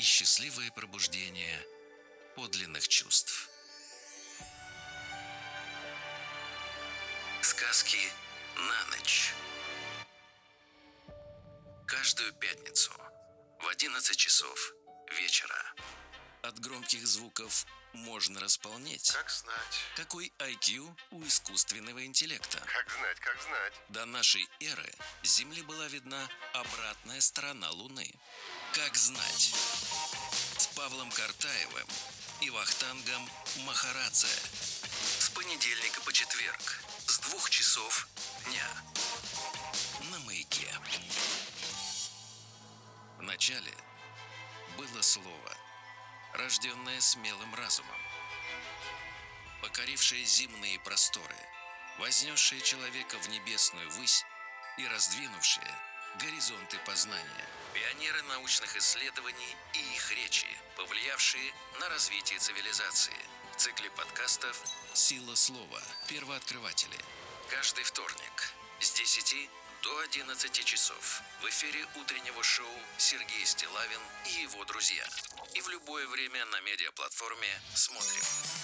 и счастливое пробуждение подлинных чувств. Сказки на ночь. Каждую пятницу в 11 часов вечера. От громких звуков можно располнеть. Как знать. Какой IQ у искусственного интеллекта? Как знать, как знать. До нашей эры с Земли была видна обратная сторона Луны. Как знать? С Павлом Картаевым и Вахтангом Махарадзе. С понедельника по четверг с 2 часов дня на Маяке. Вначале было слово, рожденное смелым разумом, покорившее земные просторы, вознесшее человека в небесную высь и раздвинувшее горизонты познания. Пионеры научных исследований и их речи, повлиявшие на развитие цивилизации. В цикле подкастов «Сила слова. Первооткрыватели». Каждый вторник с 10 до 11 часов в эфире утреннего шоу Сергей Стиллавин и его друзья. И в любое время на медиаплатформе «Смотрим».